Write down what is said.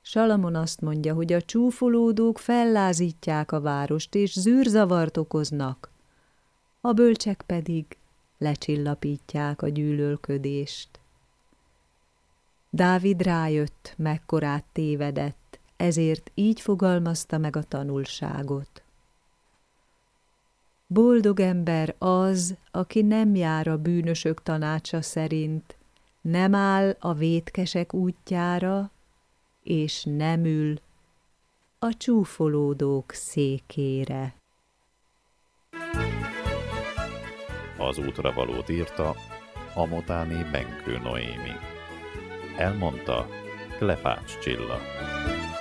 Salamon azt mondja, hogy a csúfolódók fellázítják a várost, és zűrzavart okoznak, a bölcsek pedig lecsillapítják a gyűlölködést. Dávid rájött, mekkorát tévedett, ezért így fogalmazta meg a tanulságot. Boldog ember az, aki nem jár a bűnösök tanácsa szerint, nem áll a vétkesek útjára, és nem ül a csúfolódók székére. Az útra valót írta Amotáné Benkő Noémi. Elmondta Klepács Csilla.